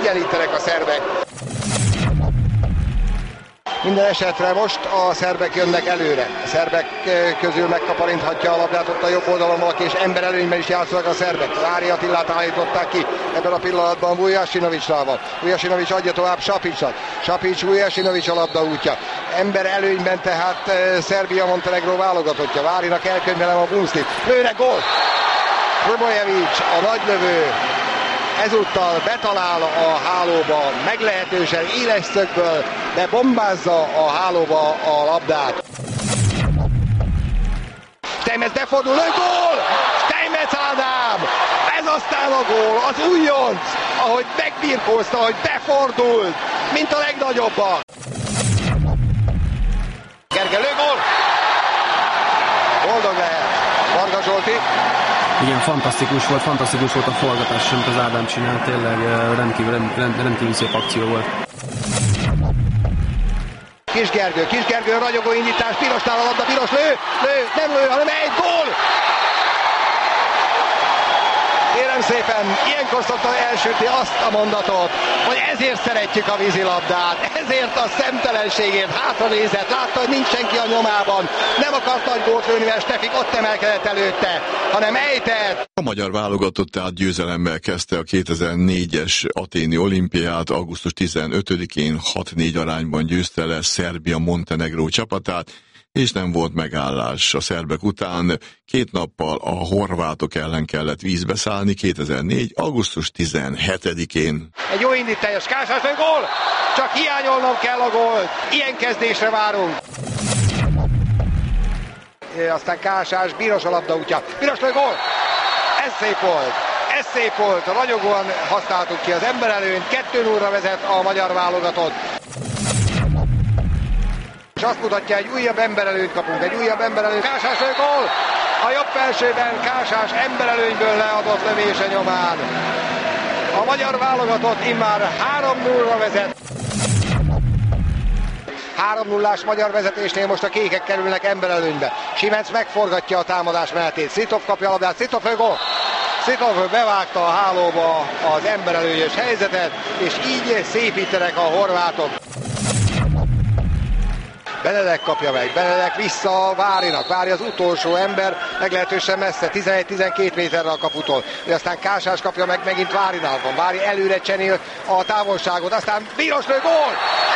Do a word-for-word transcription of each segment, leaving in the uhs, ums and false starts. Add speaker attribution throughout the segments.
Speaker 1: egyenlítenek a szerbek. Minden esetre most a szerbek jönnek előre. A szerbek közül megkaparinthatja a labdát ott a jobb oldalon valaki, és emberelőnyben is játszanak a szerbek. Vári Attilát állították ki. Ebben a pillanatban Vujasinovicsnál van. Vujasinovics adja tovább Sapicsnak. Sapics Vujasinovics a labda útja. Emberelőnyben tehát Szerbia-Montenegró válogatottja. Várinak elkönyvelem a Bunszlit. Lőnek, gól! Krbojevics, a nagylövő, ezúttal betalál a hálóba, meglehetősen éles szögből, de bombázza a hálóba a labdát. Steinmetz befordul, lő, gól! Steinmetz Ádám! Ez aztán a gól, az újonc, ahogy megbirkózta, hogy befordult, mint a legnagyobban. Gergely, lő, gól! Boldog lehet Varga Zsolti.
Speaker 2: Igen, fantasztikus volt, fantasztikus volt a forgatás, amit az Ádám csinált, tényleg rendkívül, rend, rendkívül szép akció volt.
Speaker 1: Kis Gergő, Kis Gergő, ragyogó indítás, Pirosnál a labda, Piros lő, lő, nem lő, hanem egy gól! Kérem szépen, ilyenkor szokta elsütni azt a mondatot, hogy ezért szeretjük a vízilabdát, ezért a szemtelenségért hátra nézett, látta, hogy nincs senki a nyomában, nem akart nagy gólt lőni, mert Stefik ott emelkedett előtte, hanem ejtett.
Speaker 3: A magyar válogatott tehát győzelemmel kezdte a kétezer-négyes aténi olimpiát, augusztus tizenötödikén hat négy arányban győzte le Szerbia-Montenegró csapatát, és nem volt megállás a szerbek után. Két nappal a horvátok ellen kellett vízbe szállni kétezer-négy. augusztus tizenhetedikén.
Speaker 1: Egy jó indítás, Kásás lő, gól! Csak hiányolnom kell a gólt. Ilyen kezdésre várunk. É, aztán Kásás, Bíros a labda útja. Bíros lő, gól! Ez szép volt. Ez szép volt. Ragyogóan használtuk ki az emberelőnyt. kettő nullra vezet a magyar válogatott. És azt mutatja, egy újabb emberelőnyt kapunk, egy újabb emberelőnyt. Kásás lő, gól! A jobb felsőben Kásás emberelőnyből leadott lövése nyomán. A magyar válogatott immár három nullra vezet. három nullás magyar vezetésnél most a kékek kerülnek emberelőnybe. Simenc megforgatja a támadás menetét. Szitov kapja a labdát, Szitov lő, gól! Szitov bevágta a hálóba az emberelőnyös helyzetet, és így szépítenek a horvátok. Benedek kapja meg, Benedek vissza Várinak, Vári az utolsó ember, meglehetősen messze, tizenegy-tizenkét méterre a kaputól, és aztán Kásás kapja meg, megint Várinál van, Vári előre cserél a távolságot, aztán Bíros lő, gól!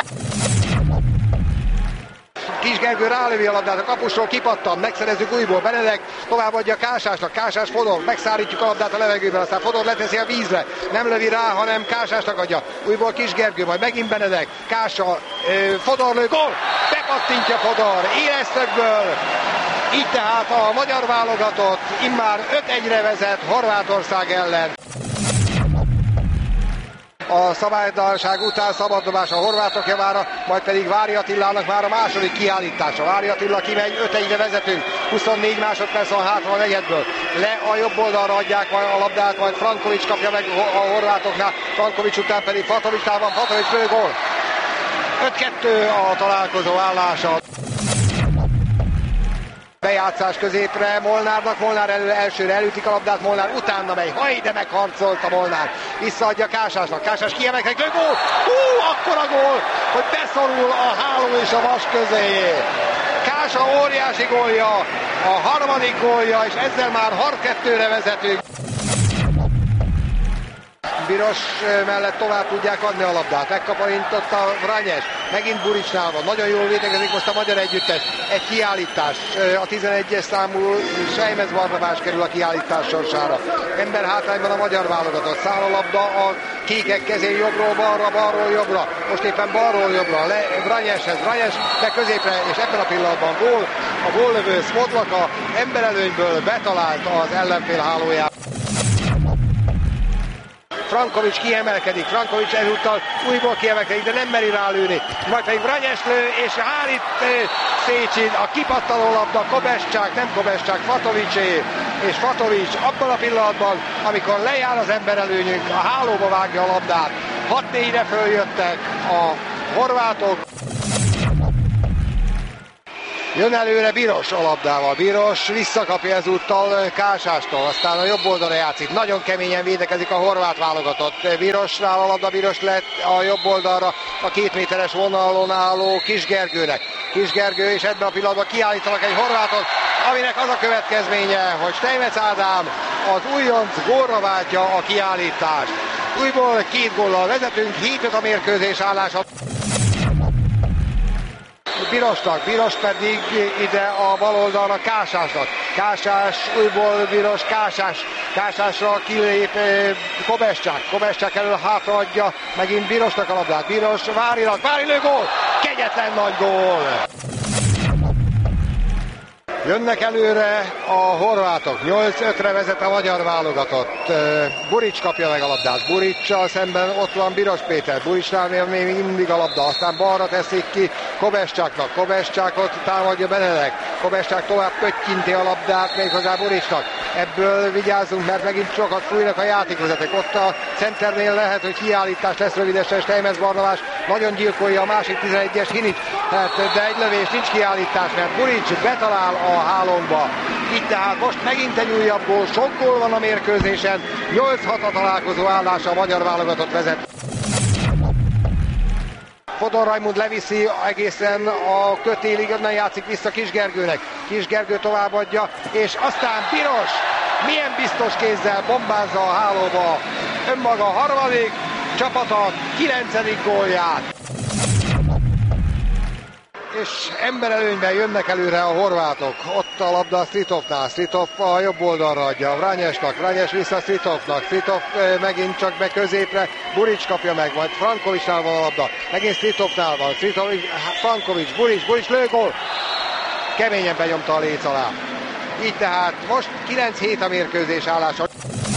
Speaker 1: Kis Gergő rálövi a labdát a kapusról, kipattan, megszerezzük újból, Benedek továbbadja Kásásnak, Kásás Fodor, megszárítjuk a labdát a levegőben, aztán Fodor leteszi a vízre, nem lövi rá, hanem Kásásnak adja, újból Kis Gergő, majd megint Benedek, Kása, Fodor lő, gól! Bepattintja Fodor, éles szögből, így tehát a magyar válogatott immár öt egyre vezet Horvátország ellen. A szabálytalanság után szabaddobás a horvátok javára, majd pedig Vári Attilának már a második kiállítása. Vári Attila kimegy, öt egyre vezetünk, huszonnégy másodperc van hátra a negyedből. Le a jobb oldalra adják majd a labdát, majd Frankovics kapja meg a horvátoknál, Frankovics után pedig Fatovicsnál van, Fatovics lő, gól! öt kettő a találkozó állása. Bejátszás középre Molnárnak, Molnár elő, elsőre elütik a labdát, Molnár utána megy, haj, de megharcolt a Molnár, visszaadja Kásásnak, Kásás kiemelkedik, lő, gól! Hú, akkora gól, hogy beszorul a háló és a vas közé. Kása óriási gólja, a harmadik gólja, és ezzel már hat kettőre vezetünk. Bíros mellett tovább tudják adni a labdát, megkaparintotta Vranyes, megint Buricsnál van, nagyon jól védekezik most a magyar együttes, egy kiállítás, a tizenegyes számú Sejmez Barnabás kerül a kiállítás sorsára, ember hátrányban a magyar válogatott, száll a labda a kékek kezén jobbról balra, balról jobbra, most éppen balról jobbra, le Vranyeshez, Vranyes be középre, és ebben a pillanatban gól, a góllövő Smodlaka emberelőnyből betalált az ellenfél hálóját. Frankovics kiemelkedik, Frankovics ezúttal újból kiemelkedik, de nem meri rálőni. Majd pedig Vranyes lő, és hárít Szécsin, a kipattanó labda, Kobescsák, nem Kobescsák, Fatovicsé, és Fatovics abban a pillanatban, amikor lejár az emberelőnyünk, a hálóba vágja a labdát. hat négyre följöttek a horvátok. Jön előre Biros a labdával. Biros visszakapja ezúttal Kásástól, aztán a jobb oldalra játszik. Nagyon keményen védekezik a horvát válogatott. Birosnál a labda, Biros lett a jobb oldalra a két méteres vonalon álló Kis Gergőnek. Kis Gergő, és ebben a pillanatban kiállítanak egy horvátot, aminek az a következménye, hogy Steinmetz Ádám az újonc gólra váltja a kiállítást. Újból két góllal vezetünk, hét öt a mérkőzés állása. Birosnak, Biros pedig ide a bal oldalra Kásásnak. Kásás, újból Biros, Kásás. Kásásra kilép Kobescsák. Kobescsák elől hátraadja megint Birosnak a labdát. Biros Várinak, Vári lő gól! Kegyetlen nagy gól! Jönnek előre a horvátok, nyolc ötre vezet a magyar válogatott. Burics kapja meg a labdát, Buricsal szemben ott van Biros Péter, Buricsnál még mindig a labda, aztán balra teszik ki Kobescsáknak, Kobescsákot támadja Benedek, Kobescsák tovább pöttyinti a labdát méghozzá Buricsnak. Ebből vigyázzunk, mert megint sokat fújnak a játékvezetek. Ott a centernél lehet, hogy kiállítás lesz rövidesen, Steinmetz Barnabás nagyon gyilkolja a másik tizenegyes Hinics, hát, de egy lövés, nincs kiállítás, mert Burics betalál a hálónkba. Itt tehát most megint egy újabb gól, sok gól van a mérkőzésen, nyolc hat a találkozó állása, a magyar válogatott vezet. Fodor Rajmund leviszi egészen a kötélig, onnan játszik vissza Kis Gergőnek. Kis Gergő továbbadja, és aztán Biros milyen biztos kézzel bombázza a hálóba önmaga harmadik, csapata kilencedik gólját. És emberelőnyben jönnek előre a horvátok. Ott a labda Stritovnál. Stritov a jobb oldalra adja Vranyesnak. Vranyes vissza Stritovnak. Stritov megint csak be középre. Burics kapja meg, majd Frankovicsnál van a labda. Megint Stritovnál van. Stritov, Frankovics, Burics, Burics lőgól. Keményen benyomta a léc alá. Így tehát most kilenc hét a mérkőzés állása.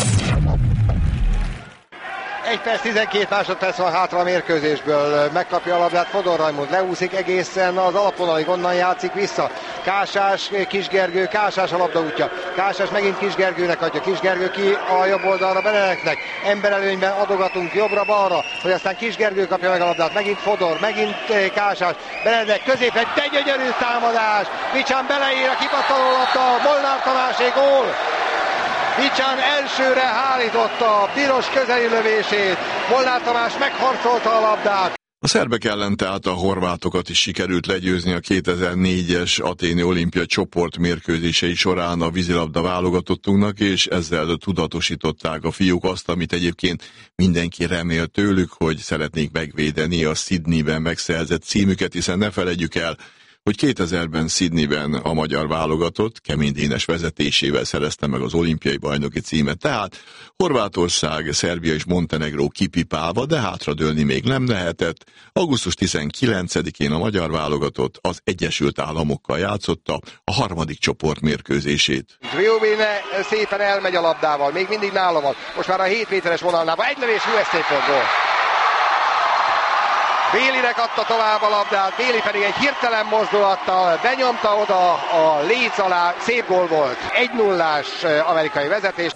Speaker 1: egy perc tizenkét másodperc van hátra a mérkőzésből. Megkapja a labdát Fodor Rajmund, leúszik egészen az alapvonalig, onnan játszik vissza. Kásás, Kis Gergő, Kásás a labda útja. Kásás megint Kis Gergőnek adja. Kis Gergő ki a jobb oldalra Benedeknek. Emberelőnyben adogatunk jobbra-balra, hogy aztán Kis Gergő kapja meg a labdát. Megint Fodor, megint Kásás. Benedek középre, egy gyönyörű támadás. Vicsán beleír a kipattanó labda, Molnár Tamásé gól. Vicsán elsőre hárította Biros közeli lövését, Molnár Tamás megharcolta a labdát.
Speaker 3: A szerbek ellen tehát a horvátokat is sikerült legyőzni a kétezer-négyes aténi olimpia csoport mérkőzései során a vízilabda válogatottunknak, és ezzel tudatosították a fiúk azt, amit egyébként mindenki remél tőlük, hogy szeretnék megvédeni a Sydneyben megszerzett címüket, hiszen ne feledjük el, hogy kétezerben Sydneyben a magyar válogatott Kemény Dénes vezetésével szerezte meg az olimpiai bajnoki címet. Tehát Horvátország, Szerbia és Montenegró kipipálva, de hátradőlni még nem lehetett. augusztus tizenkilencedikén a magyar válogatott az Egyesült Államokkal játszotta a harmadik csoport mérkőzését.
Speaker 1: Zviobine szépen elmegy a labdával, még mindig nála van. Most már a hét méteres vonalnál egy lövés, U S A gól. Bélinek adta tovább a labdát, Béli pedig egy hirtelen mozdulattal benyomta oda a léc alá, szép gól volt. egy nullás amerikai vezetés.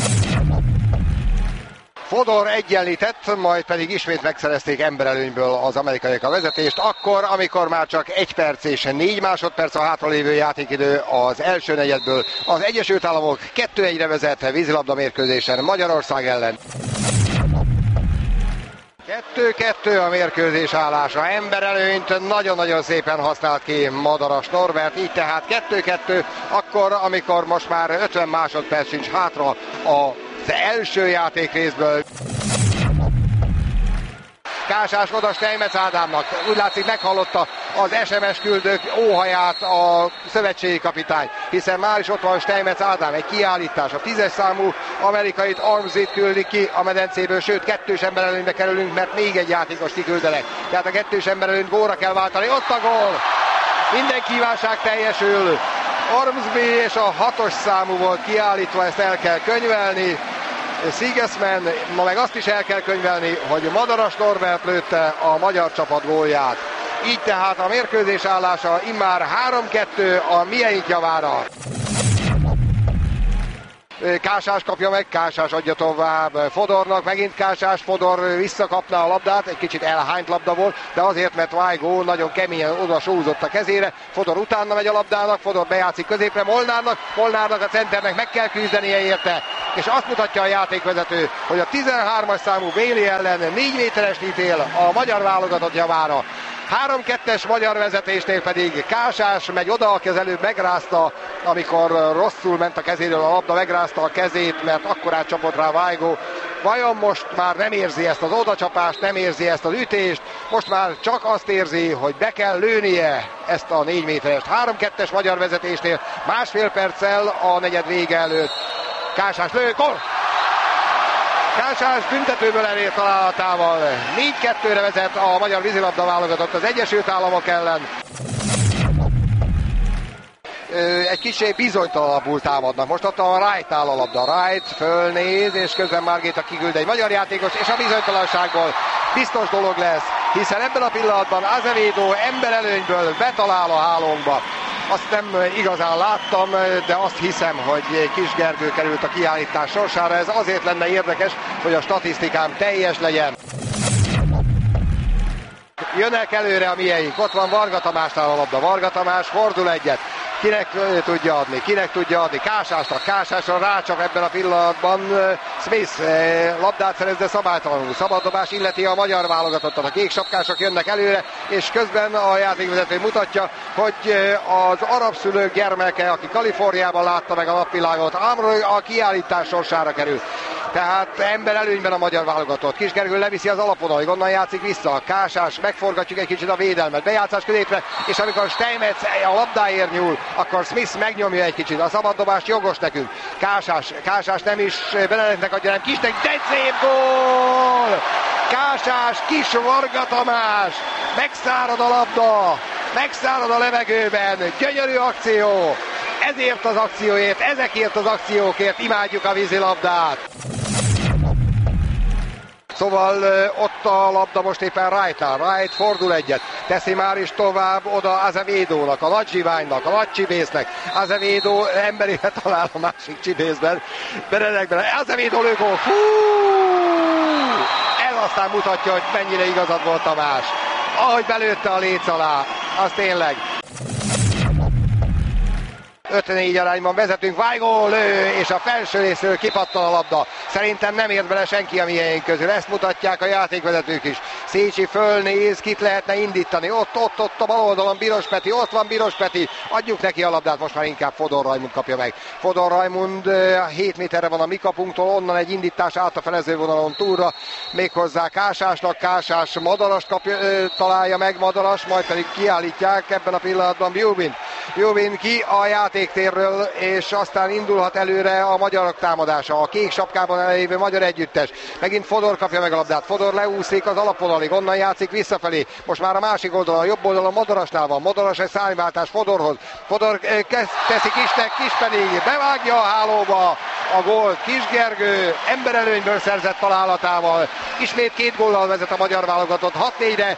Speaker 1: Fodor egyenlített, majd pedig ismét megszerezték emberelőnyből az amerikaiak a vezetést, akkor, amikor már csak egy perc és négy másodperc a hátralévő játékidő az első negyedből. Az Egyesült Államok kettő egyre vezet vízilabda mérkőzésen Magyarország ellen. kettő kettő a mérkőzés állása. Emberelőnyt nagyon-nagyon szépen használt ki Madaras Norbert, így tehát kettő kettő, akkor, amikor most már ötven másodperc sincs hátra az első játékrészből. Kásás oda Steinmetz Ádámnak, úgy látszik meghallotta az es em es küldők óhaját a szövetségi kapitány, hiszen már is ott van Steinmetz Ádám, egy kiállítás, a tízes számú amerikait Armsit küldi ki a medencéből, sőt kettős emberelőnybe kerülünk, mert még egy játékos kiküldenek, tehát a kettős emberelőnyt gólra kell váltani, ott a gól, minden kívánság teljesül, Ormsby és a hatos számú volt kiállítva, ezt el kell könyvelni. Sigesman, ma meg azt is el kell könyvelni, hogy Madaras Norbert lőtte a magyar csapat gólját. Így tehát a mérkőzés állása immár három kettő a mieink javára. Kásás kapja meg, Kásás adja tovább Fodornak, megint Kásás, Fodor visszakapná a labdát, egy kicsit elhányt labda volt, de azért, mert Weigl nagyon keményen oda sózott a kezére, Fodor utána megy a labdának, Fodor bejátszik középre Molnárnak, Molnárnak a centernek meg kell küzdenie érte, és azt mutatja a játékvezető, hogy a tizenhármas számú Bailey ellen négy méteres ítél a magyar válogatott javára. három kettes magyar vezetésnél pedig Kásás megy oda, aki az előbb megrázta, amikor rosszul ment a kezéről a labda, megrázta a kezét, mert akkorát csapott rá Weigl. Vajon most már nem érzi ezt az odacsapást, nem érzi ezt az ütést, most már csak azt érzi, hogy be kell lőnie ezt a négy méterest. három kettes magyar vezetésnél másfél perccel a negyed vége előtt. Kásás lő, gól! Kásás büntetőből elér találatával négy kettőre vezet a magyar vízilabda válogatott az Egyesült Államok ellen. Egy kicsit bizonytalanabbul támadnak. Most ott a Wright áll a labda. Wright fölnéz, és közben Margéta kiküld egy magyar játékos, és a bizonytalanságból biztos dolog lesz, hiszen ebben a pillanatban Azevedo emberelőnyből betalál a hálónkba. Azt nem igazán láttam, de azt hiszem, hogy Kis Gergő került a kiállítás sorsára. Ez azért lenne érdekes, hogy a statisztikám teljes legyen. Jönnek előre a mieink. Ott van Varga Tamásnál a labda. Varga Tamás fordul egyet. Kinek tudja adni? Kinek tudja adni? Kásásnak. Kásásra rácsap ebben a pillanatban Smith. Labdát szerez, de szabálytalanul. Szabaddobás illeti a magyar válogatottat. A kék sapkások jönnek előre, és közben a játékvezető mutatja, hogy az arab szülők gyermeke, aki Kaliforniában látta meg a napvilágot, Amroy a kiállítás sorsára kerül. Tehát ember előnyben a magyar válogatott. Kis Gergő leviszi az alaponalig, onnan játszik vissza. Kásás, megforgatjuk egy kicsit a védelmet. Bejátszás középre, és amikor Steinmetz a labdáért nyúl, akkor Smith megnyomja egy kicsit. A szabaddobást jogos nekünk. Kásás, Kásás nem is Benedeknek adja, nem Kisnek, de szép gól! Kásás, Kis Varga Tamás, megszárad a labda, megszárad a levegőben, gyönyörű akció. Ezért az akcióért, ezekért az akciókért imádjuk a vízilabdát. Szóval ott a labda most éppen Wright-nál. Wright fordul egyet, teszi már is tovább oda Azevedónak, a nagy zsiványnak, a nagy csibésznek. Azevedo emberére talál a másik csibészben. Benedekben. Azevedo lőgól. Fú! Ez aztán mutatja, hogy mennyire igazad volt Tamás. Ahogy belőtte a léc alá, az tényleg. öt négy arányban vezetünk, Weigl lő, és a felső részről kipattan a labda. Szerintem nem ért bele senki a mieink közül, ezt mutatják a játékvezetők is. Szécsi fölnéz, kit lehetne indítani, ott, ott, ott a bal oldalon Biros Peti, ott van Biros Peti, adjuk neki a labdát, most már inkább Fodor Rajmund kapja meg. Fodor Rajmund hét méterre van a mi kapunktól, onnan egy indítás át a felezővonalon túlra, méghozzá Kásásnak, Kásás Madarast kapja, találja meg, Madaras, majd pedig kiállítják ebben a pillanatban Bjubin. Bjubin ki a játéktérről, és aztán indulhat előre a magyarok támadása. A kék sapkában elejévő magyar együttes. Megint Fodor kapja meg a labdát. Fodor leúszik az alaponalig, onnan játszik visszafelé. Most már a másik oldalon, a jobb oldalon Madarasnál van. Madaras egy szárnyváltás Fodorhoz. Fodor teszi Kisnek, Kis pedig bevágja a hálóba a gólt. Kis Gergő emberelőnyből szerzett találatával. Ismét két góllal vezet a magyar válogatott hat négyre.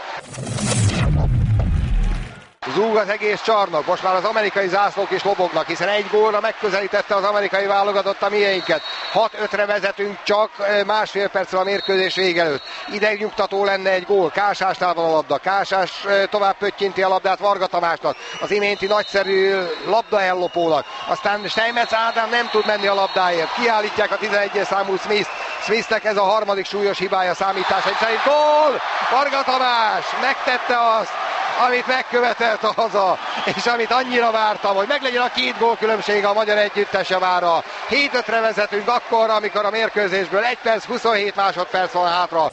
Speaker 1: Zúg az egész csarnok, most már az amerikai zászlók is lobognak, hiszen egy gólra megközelítette az amerikai válogatott a mieinket. hat ötre vezetünk csak másfél perccel a mérkőzés vége előtt. Idegnyugtató lenne egy gól, Kásásnál van a labda, Kásás tovább pöttyinti a labdát Varga Tamásnak, az iménti nagyszerű labda ellopónak. Aztán Steinmetz Ádám nem tud menni a labdáért, kiállítják a tizenegyes számú Smith. Smithnek ez a harmadik súlyos hibája számítása szerint. Gól! Varga Tamás megtette azt, amit megkövetelt a haza, és amit annyira vártam, hogy meglegyen a két gól különbség a magyar együttes javára. hét ötre vezetünk akkor, amikor a mérkőzésből egy perc, huszonhét másodperc van hátra.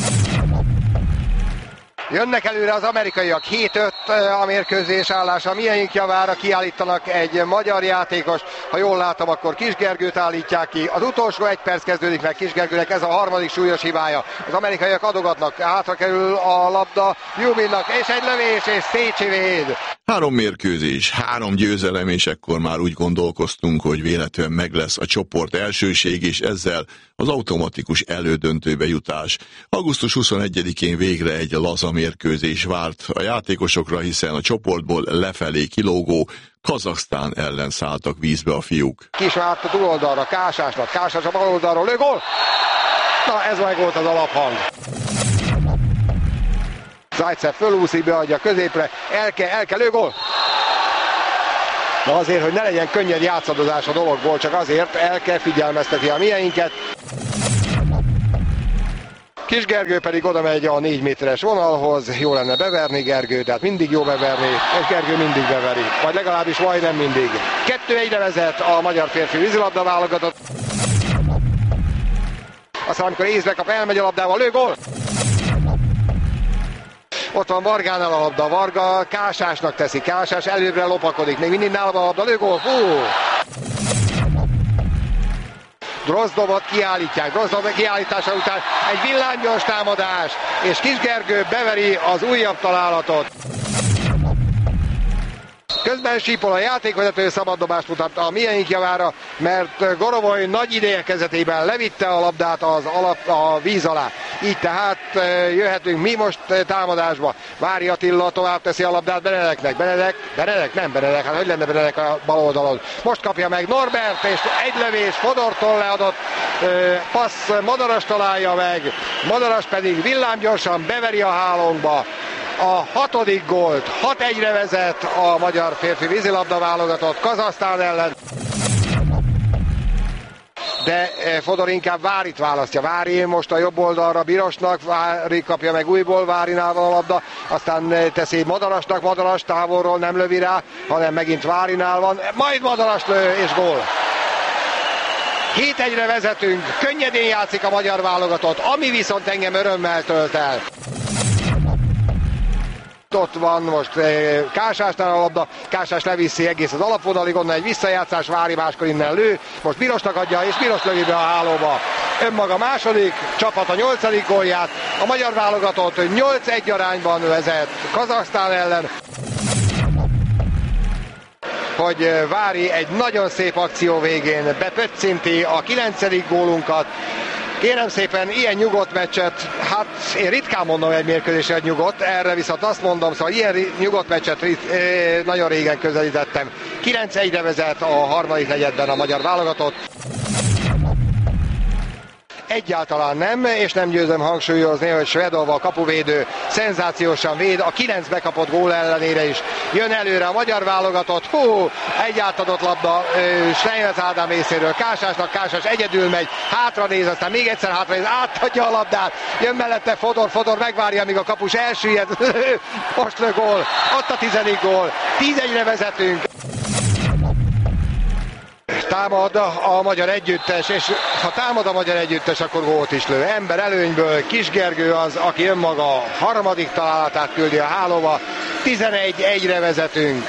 Speaker 1: Jönnek előre az amerikaiak, hét öt a mérkőzés állása, mieink javára kiállítanak egy magyar játékos, ha jól látom, akkor Kis Gergőt állítják ki. Az utolsó egy perc kezdődik meg Kis Gergőnek, ez a harmadik súlyos hibája. Az amerikaiak adogatnak, hátra kerül a labda Jubinnak, és egy lövés, és Szécsi véd.
Speaker 3: Három mérkőzés, három győzelem, és ekkor már úgy gondolkoztunk, hogy véletlenül meg lesz a csoport elsőség, és ezzel az automatikus elődöntőbe jutás. augusztus huszonegyedikén végre egy laza mérkőzés várt a játékosokra, hiszen a csoportból lefelé kilógó Kazaksztán ellen szálltak vízbe a fiúk.
Speaker 1: Kisvárt a túloldalra, Kásásnak, Kásás a bal oldalról, lő, gól! Na, ez meg volt az alaphang. Zajcev fölúszik, beadja középre, Elke, Elke, lő, gól! Na azért, hogy ne legyen könnyed játszadozás a dologból, csak azért Elke figyelmezteti a mieinket. Kis Gergő pedig oda megy a négy méteres vonalhoz, jó lenne beverni Gergő, tehát mindig jó beverni, és Gergő mindig beveri, vagy legalábbis majdnem mindig. kettő egyre vezet a magyar férfi vízilabda válogatott. Aztán amikor észbe kap, elmegy a labdával, lő, gól! Ott van Vargánál a labda, Varga Kásásnak teszi, Kásás előbbre lopakodik, még mindig nála a labda, lő, gól! Hú! Drozdovot kiállítják, Drozdov kiállítása után egy villámgyors támadás, és Kis Gergő beveri az újabb találatot. Közben sípol a játékvezető, szabaddobást mutat a miénk javára, mert Gorovoy nagy ideje kezetében levitte a labdát az alap, a víz alá. Így tehát jöhetünk mi most támadásba. Vári Attila tovább teszi a labdát Benedeknek. Benedek, Benedek, nem Benedek, hát hogy lenne Benedek a bal oldalon. Most kapja meg Norbert, és egy lövés Fodortól leadott passz Madaras találja meg. Madaras pedig villámgyorsan beveri a hálónkba a hatodik gólt. hat egyre vezet a magyar férfi vízilabda válogatott Kazahsztán ellen. De Fodor inkább Várit választja. Vári most a jobb oldalra Birosnak, Vári kapja meg újból, Várinál van a labda, aztán teszi Madarasnak, Madaras távolról nem lövi rá, hanem megint Várinál van, majd Madaras lő és gól. hét egyre vezetünk, könnyedén játszik a magyar válogatott, ami viszont engem örömmel tölt el. Ott van most Kásásnál a labda, Kásás leviszi egész az alapvonalig, onnan egy visszajátszás, Vári máskor innen lő, most Birosnak adja, és Biros lövi be a hálóba. Önmaga második, csapat a nyolcadik gólját, a magyar válogatott nyolc egy arányban vezet Kazahsztán ellen. Hogy Vári egy nagyon szép akció végén bepöccinti a kilencedik gólunkat. Kérem szépen, ilyen nyugodt meccset, hát én ritkán mondom egy mérkőzésre, hogy nyugodt, erre viszont azt mondom, szóval ilyen nyugodt meccset rit, eh, nagyon régen közelítettem. kilenc egyre vezet a harmadik negyedben a magyar válogatott. Egyáltalán nem, és nem győzöm hangsúlyozni, hogy Svedova a kapuvédő szenzációsan véd, a kilenc bekapott gól ellenére is jön előre a magyar válogatott. Hú, egy átadott labda Steinmetz Ádám részéről Kásásnak, Kásás egyedül megy, hátra néz, aztán még egyszer hátra néz, átadja a labdát, jön mellette Fodor, Fodor megvárja, amíg a kapus elsüllyed, most lő gól, ott a tizedik gól, tíz egyre vezetünk. Támad a magyar együttes, és ha támad a magyar együttes, akkor gólt is lő. Ember előnyből Kis Gergő az, aki önmaga harmadik találatát küldi a hálóba. tizenegy egyre vezetünk.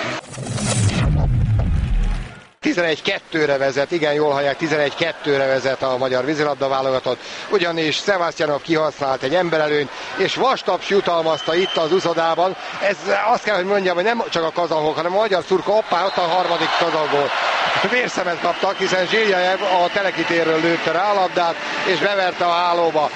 Speaker 1: tizenegy kettőre vezet, igen, jól hallják, tizenegy kettőre vezet a magyar vízilabda válogatott, ugyanis Szevasztyanov kihasznált egy emberelőnyt, és vastaps jutalmazta itt az uszodában. Ez azt kell, hogy mondjam, hogy nem csak a kazahok, hanem a magyar szurka, hoppá, ott a harmadik kazahgól. Vérszemet kaptak, hiszen Zsiljajev a Teleki-térről lőtte rá a labdát, és beverte a hálóba.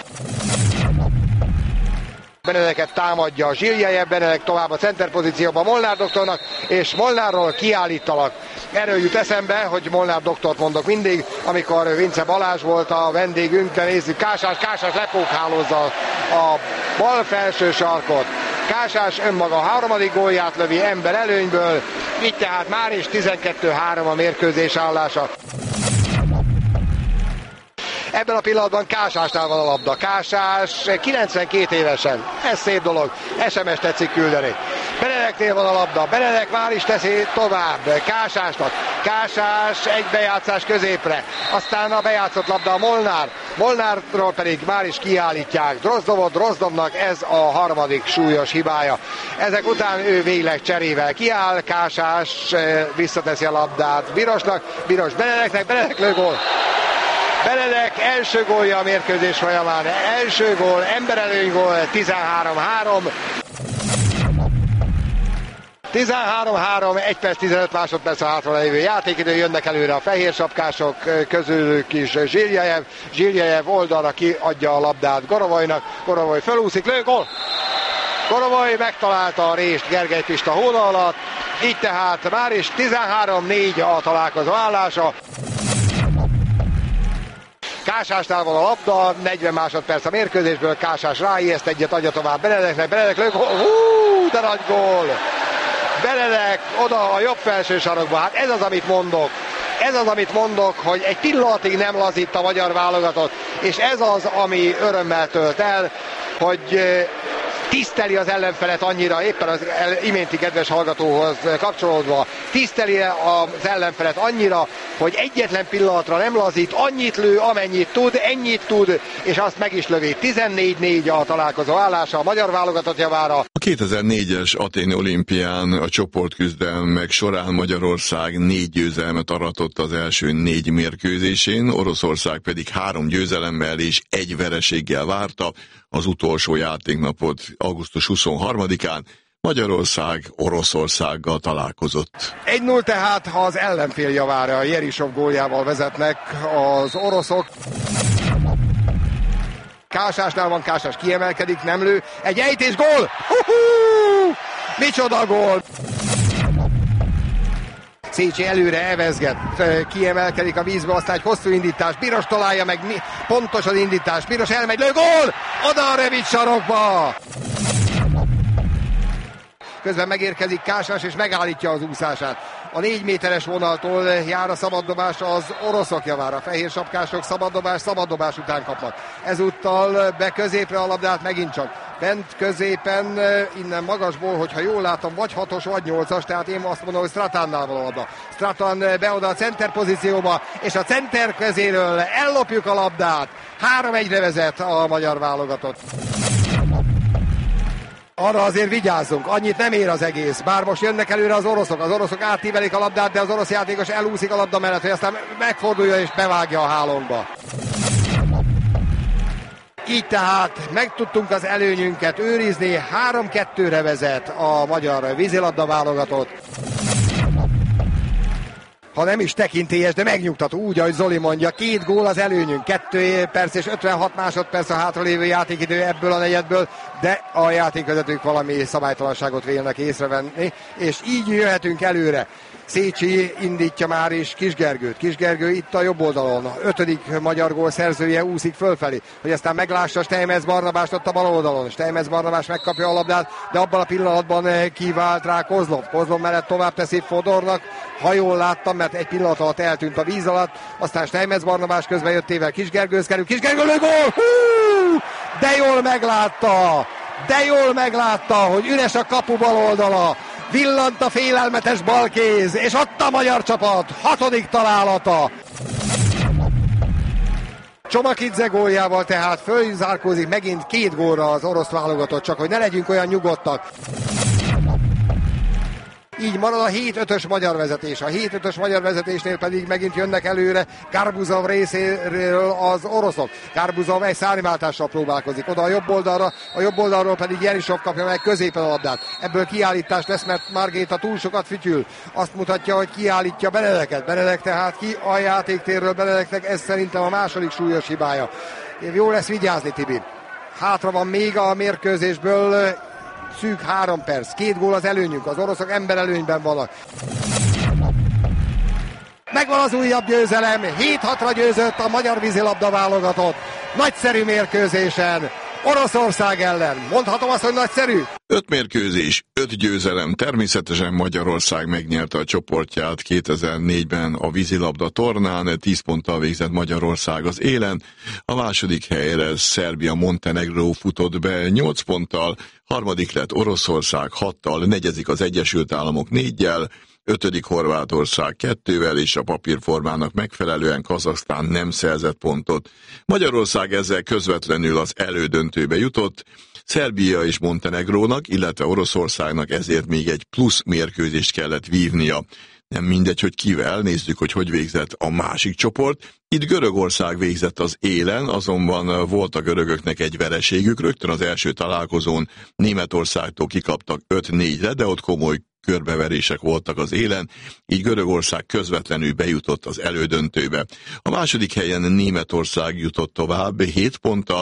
Speaker 1: Benedeket támadja Zsiljajev, Benedek tovább a center pozícióban Molnár doktornak, és Molnárról kiállítalak. Erről jut eszembe, hogy Molnár doktort mondok mindig, amikor Vince Balázs volt a vendégünk, de nézzük, Kásás, Kásás lepókhálózza a bal felső sarkot. Kásás önmaga a harmadik gólját lövi ember előnyből, így tehát már is tizenkettő három a mérkőzés állása. Ebben a pillanatban Kásásnál van a labda. Kásás kilencvenkét évesen. Ez szép dolog. es em es tetszik küldeni. Benedeknél van a labda. Benedek már is teszi tovább. Kásásnak. Kásás egy bejátszás középre. Aztán a bejátszott labda a Molnár. Molnárról pedig már is kiállítják Drozdovot. Drozdovnak ez a harmadik súlyos hibája. Ezek után ő végleg cserével kiáll. Kásás visszateszi a labdát Birosnak. Biros Benedeknek. Benedek lő gól. Benedek első gólja a mérkőzés folyamán, első gól, emberelőny gól, tizenhárom három. tizenhárom három, egy perc tizenöt másodperc a hátra lévő játékidő, jönnek előre a fehér sapkások, közülük is Zsiljajev, Zsiljajev oldalra kiadja a labdát Gorovoynak, Gorovoy fölúszik, lő, gól! Gorovoy megtalálta a rést Gergely Pista hóna alatt, Így tehát már is tizenhárom négy a találkozó állása. Kásásnál van a labda, negyven másodperc a mérkőzésből, Kásás ráijeszt egyet, adja tovább Benedeknek, Benedek lők, hú, de nagy gól! Benedek oda a jobb felső sarokba, hát ez az, amit mondok. Ez az, amit mondok, hogy egy pillanatig nem lazít a magyar válogatott, és ez az, ami örömmel tölt el, hogy tiszteli az ellenfelet annyira, éppen az iménti kedves hallgatóhoz kapcsolódva, tiszteli az ellenfelet annyira, hogy egyetlen pillanatra nem lazít, annyit lő, amennyit tud, ennyit tud, és azt meg is lövi. tizennégy négy a találkozó állása a magyar válogatott javára.
Speaker 3: A kétezer-négyes Athéni olimpián a csoportküzdelmek során Magyarország négy győzelmet aratott az első négy mérkőzésén, Oroszország pedig három győzelemmel és egy vereséggel várta az utolsó játéknapot augusztus huszonharmadikán. Magyarország Oroszországgal találkozott.
Speaker 1: egy null tehát az ellenfél javára, Jerisov góljával vezetnek az oroszok. Kásásnál van, Kásás kiemelkedik, nem lő, egy ejtés, gól! Hú-hú! Micsoda gól! Szécsi előre evezget, kiemelkedik a vízbe, aztán egy hosszú indítás, Piros találja meg, pontos az indítás, Piros elmegy, lő, gól! Oda a rövid sarokba! Közben megérkezik Kásás és megállítja az úszását. A négy méteres vonaltól jár a szabaddobás az oroszok javára. Fehér sapkások szabaddobás, szabaddobás után kapnak. Ezúttal be középre a labdát megint csak. Bent középen, innen magasból, hogyha jól látom, vagy hatos, vagy nyolcas, tehát én azt mondom, hogy Stratánnál van a labda. Stratán be oda a center pozícióba, és a center közéről ellopjuk a labdát. három egyre vezet a magyar válogatott. Arra azért vigyázzunk, annyit nem ér az egész, bár most jönnek előre az oroszok, az oroszok átívelik a labdát, de az orosz játékos elúszik a labda mellett, hogy aztán megfordulja és bevágja a hálónkba. Így tehát meg tudtunk az előnyünket őrizni, három kettőre vezet a magyar vízilabda válogatott. Ha nem is tekintélyes, de megnyugtató, úgy, ahogy Zoli mondja, két gól az előnyünk, kettő perc és ötvenhat másodperc a hátralévő játékidő ebből a negyedből, de a játékvezetők valami szabálytalanságot vélnek észrevenni, és így jöhetünk előre. Szécsi indítja már is Kisgergőt. Kisgergő itt a jobb oldalon. Ötödik magyar gól szerzője úszik fölfelé, hogy aztán meglássa Steinmetz Barnabást ott a bal oldalon. Steinmetz Barnabás megkapja a labdát, de abban a pillanatban kivált rá Kozlov. Kozlov mellett tovább teszi Fodornak, ha jól láttam, mert egy pillanat alatt eltűnt a víz alatt, aztán Steinmetz Barnabás közben jöttével Kisgergőhöz kerül. Kisgergő lő, gól! Hú! De jól meglátta! De jól meglátta, hogy üres a kapu bal oldala. Villant a félelmetes balkéz, és ott a magyar csapat hatodik találata. Csomakidze góljával tehát fölzárkózik megint két gólra az orosz válogatott, csak hogy ne legyünk olyan nyugodtak. Így marad a hét ötös magyar vezetés. A hét ötös magyar vezetésnél pedig megint jönnek előre Karbuzov részéről az oroszok. Karbuzov egy szárnyváltással próbálkozik oda a jobb oldalra, a jobb oldalról pedig Jerisov kapja meg középen a labdát. Ebből kiállítás lesz, mert Margéta túl sokat fütyül. Azt mutatja, hogy kiállítja Benedeket. Benedek tehát ki a játéktérről, Benedeknek ez szerintem a második súlyos hibája. Jó lesz vigyázni, Tibi. Hátra van még a mérkőzésből szűk három perc. Két gól az előnyünk, az oroszok emberelőnyben vannak. Megvan az újabb győzelem, hét hatra győzött a magyar vízilabda válogatott. Nagyszerű mérkőzésen, Oroszország ellen. Mondhatom azt, hogy nagyszerű?
Speaker 3: Öt mérkőzés, öt győzelem. Természetesen Magyarország megnyerte a csoportját kétezer-négyben a vízilabda tornán, tíz ponttal végzett Magyarország az élen. A második helyre Szerbia Montenegró futott be nyolc ponttal, harmadik lett Oroszország hattal, negyedik az Egyesült Államok négyel, ötödik Horvátország kettővel, és a papírformának megfelelően Kazahsztán nem szerzett pontot. Magyarország ezzel közvetlenül az elődöntőbe jutott, Szerbia és Montenegrónak, illetve Oroszországnak ezért még egy plusz mérkőzést kellett vívnia. Nem mindegy, hogy kivel, nézzük, hogy hogy végzett a másik csoport. Itt Görögország végzett az élen, azonban volt a görögöknek egy vereségük, rögtön az első találkozón Németországtól kikaptak öt négyre, de ott komoly körbeverések voltak az élen, így Görögország közvetlenül bejutott az elődöntőbe. A második helyen Németország jutott tovább hét ponttal,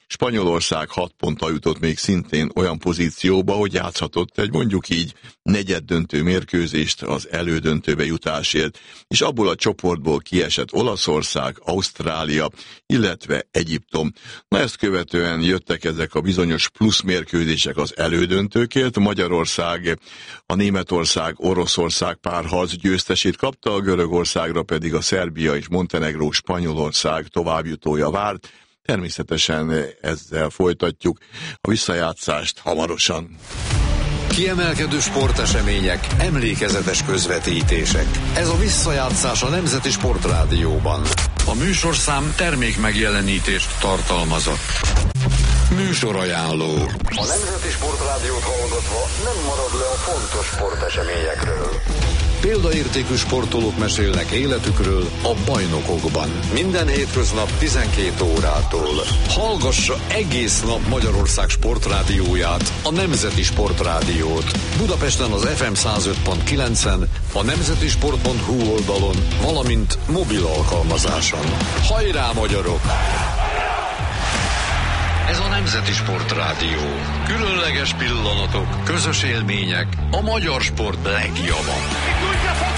Speaker 3: Spanyolország hat ponttal jutott még szintén olyan pozícióba, hogy játszhatott egy mondjuk így negyeddöntő mérkőzést az elődöntőbe jutásért, és abból a csoportból kiesett Olaszország, Ausztrália, illetve Egyiptom. Na ezt követően jöttek ezek a bizonyos plusz mérkőzések az elődöntőkért. Magyarország a Németország-Oroszország párharc győztesét kapta, a Görögországra pedig a Szerbia és Montenegró Spanyolország továbbjutója várt. Természetesen ezzel folytatjuk a visszajátszást hamarosan.
Speaker 4: Kiemelkedő sportesemények, emlékezetes közvetítések. Ez a visszajátszás a Nemzeti Sportrádióban. A műsorszám termék megjelenítést tartalmazott. Műsorajánló. A Nemzeti Sportrádiót hallgatva nem marad le a fontos sporteseményekről. Példaértékű sportolók mesélnek életükről a bajnokokban. Minden hétköznap tizenkét órától. Hallgassa egész nap Magyarország sportrádióját, a Nemzeti Sportrádiót. Budapesten az ef em száz öt pont kilencen, a nemzetisport pont hu oldalon, valamint mobil alkalmazáson. Hajrá, magyarok! Ez a Nemzeti Sportrádió. Különleges pillanatok, közös élmények, a magyar sport legjava.